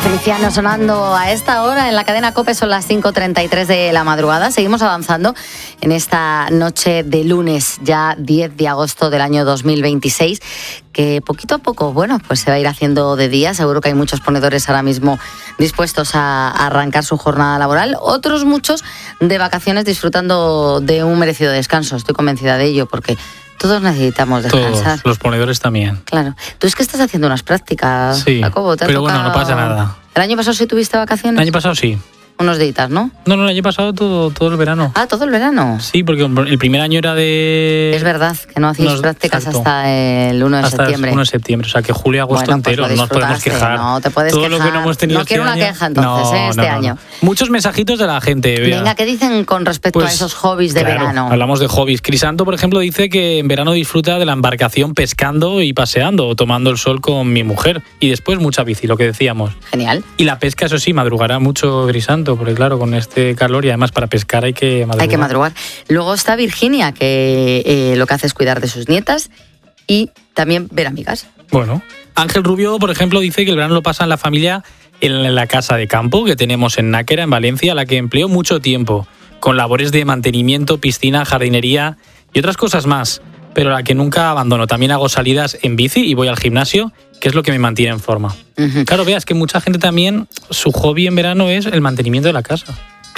Feliciano sonando a esta hora en la cadena COPE, son las 5:33 de la madrugada. Seguimos avanzando en esta noche de lunes, ya 10 de agosto del año 2026, que poquito a poco, bueno, pues se va a ir haciendo de día. Seguro que hay muchos ponedores ahora mismo dispuestos a arrancar su jornada laboral, otros muchos de vacaciones disfrutando de un merecido descanso. Estoy convencida de ello, porque todos necesitamos descansar. Todos, los ponedores también. Claro. Tú es que estás haciendo unas prácticas, sí, Jacobo. pero bueno, no pasa nada. ¿El año pasado sí tuviste vacaciones? El año pasado sí. Unos días, ¿no? No, el año pasado todo el verano. Ah, todo el verano. Sí, porque el primer año era de... Es verdad, que no hacéis prácticas exacto, hasta el 1 de hasta septiembre. el 1 de septiembre, o sea que julio y agosto entero, pues no nos podemos quejar. No te puedes todo quejar. Lo que no hemos tenido quiero este una año. queja entonces, este año. Muchos mensajitos de la gente. Vea. Venga, ¿qué dicen con respecto a esos hobbies de verano? Hablamos de hobbies. Crisanto, por ejemplo, dice que en verano disfruta de la embarcación pescando y paseando, o tomando el sol con mi mujer. Y después mucha bici, lo que decíamos. Genial. Y la pesca, eso sí, madrugará mucho Crisanto, porque claro, con este calor y además para pescar hay que madrugar. Hay que madrugar. Luego está Virginia, que lo que hace es cuidar de sus nietas y también ver amigas. Bueno, Ángel Rubio, por ejemplo, dice que el verano lo pasa en la familia en la casa de campo que tenemos en Náquera, en Valencia, a la que empleó mucho tiempo, con labores de mantenimiento, piscina, jardinería y otras cosas más, pero la que nunca abandono. También hago salidas en bici y voy al gimnasio, que es lo que me mantiene en forma. Uh-huh. Claro, veas que mucha gente también, su hobby en verano es el mantenimiento de la casa.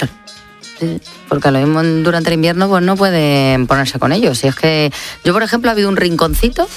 Porque lo mismo durante el invierno pues no pueden ponerse con ellos. Y es que yo, por ejemplo, ha habido un rinconcito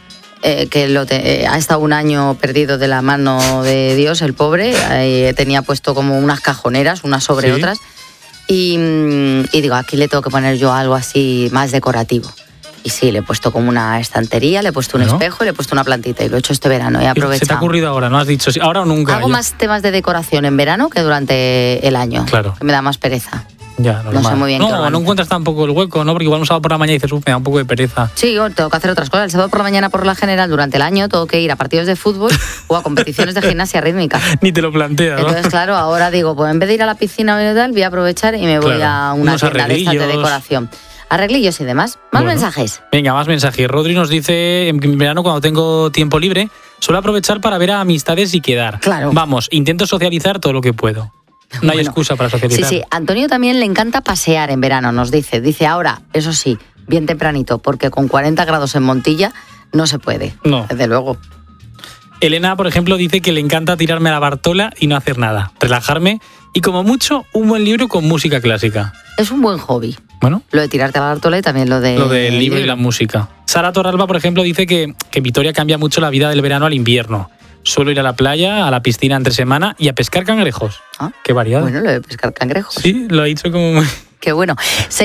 que ha estado un año perdido de la mano de Dios, el pobre. Tenía puesto como unas cajoneras, unas sobre otras. Y digo, aquí le tengo que poner yo algo así más decorativo. Y sí, le he puesto como una estantería, le he puesto un espejo y le he puesto una plantita. Y lo he hecho este verano, he aprovechado. ¿Se te ha ocurrido ahora? ¿No has dicho ahora o nunca? Hago más temas de decoración en verano que durante el año. Claro. Que me da más pereza. Ya, normal. No sé muy bien. No encuentras tampoco el hueco, ¿no? Porque igual un sábado por la mañana dices, me da un poco de pereza. Sí, tengo que hacer otras cosas. El sábado por la mañana, por la general, durante el año, tengo que ir a partidos de fútbol o a competiciones de gimnasia rítmica. Ni te lo planteas, ¿no? Entonces, claro, ahora digo, pues en vez de ir a la piscina o tal, voy a aprovechar y me voy a una tienda de estas de decoración. Arreglillos y demás. Más mensajes. Venga, más mensajes. Rodri nos dice, en verano, cuando tengo tiempo libre, suelo aprovechar para ver a amistades y quedar. Claro. Vamos, intento socializar todo lo que puedo. No hay excusa para socializar. Sí. Antonio también le encanta pasear en verano, nos dice. Dice, ahora, eso sí, bien tempranito, porque con 40 grados en Montilla no se puede. No. Desde luego. Elena, por ejemplo, dice que le encanta tirarme a la Bartola y no hacer nada. Relajarme y, como mucho, un buen libro con música clásica. Es un buen hobby. Bueno. Lo de tirarte a la Bartola y también lo del libro y la música. Sara Torralba, por ejemplo, dice que Vitoria cambia mucho la vida del verano al invierno. Suelo ir a la playa, a la piscina entre semana y a pescar cangrejos. Ah, qué variado. Bueno, lo de pescar cangrejos. Sí, lo ha dicho como... Qué bueno.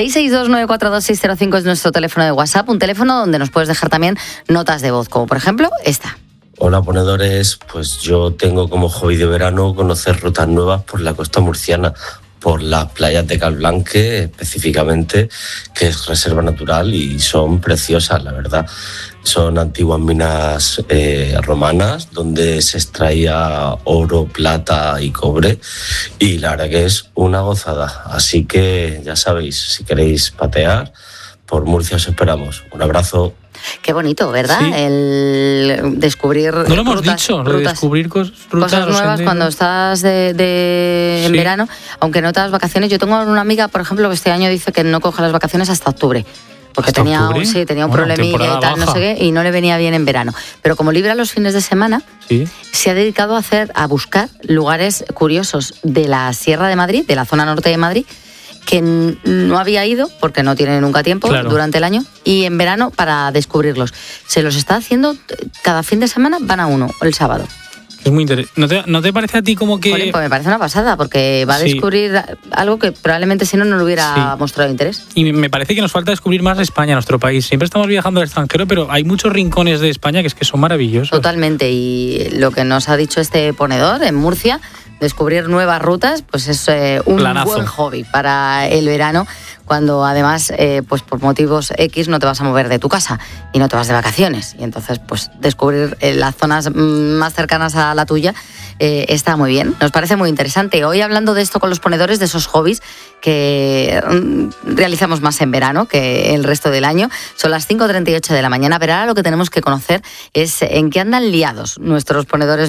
662-942-605 es nuestro teléfono de WhatsApp, un teléfono donde nos puedes dejar también notas de voz, como por ejemplo esta. Hola, ponedores. Pues yo tengo como hobby de verano conocer rutas nuevas por la costa murciana, por las playas de Calblanque específicamente, que es reserva natural y son preciosas, la verdad. Son antiguas minas romanas donde se extraía oro, plata y cobre, y la verdad que es una gozada. Así que ya sabéis, si queréis patear, por Murcia os esperamos. Un abrazo. Qué bonito, ¿verdad? Sí. El descubrir no lo hemos dicho, lo de descubrir cosas nuevas cuando estás en verano, aunque no te das vacaciones. Yo tengo una amiga, por ejemplo, que este año dice que no coge las vacaciones hasta octubre. Porque tenía un problemilla y tal, no sé qué, y no le venía bien en verano. Pero como libra los fines de semana, se ha dedicado a buscar lugares curiosos de la Sierra de Madrid, de la zona norte de Madrid, que no había ido porque no tiene nunca tiempo durante el año, y en verano para descubrirlos. Se los está haciendo cada fin de semana, van a uno el sábado. Es muy interesante. ¿No te parece a ti como que...? Pues me parece una pasada, porque va a descubrir algo que probablemente si no le hubiera mostrado interés. Y me parece que nos falta descubrir más de España, nuestro país. Siempre estamos viajando al extranjero, pero hay muchos rincones de España que son maravillosos. Totalmente, y lo que nos ha dicho este ponedor en Murcia, descubrir nuevas rutas, pues es un buen hobby para el verano, cuando además, pues por motivos X no te vas a mover de tu casa y no te vas de vacaciones. Y entonces, pues descubrir las zonas más cercanas a la tuya está muy bien. Nos parece muy interesante. Hoy hablando de esto con los ponedores, de esos hobbies que realizamos más en verano que el resto del año. Son las 5:38 de la mañana, pero ahora lo que tenemos que conocer es en qué andan liados nuestros ponedores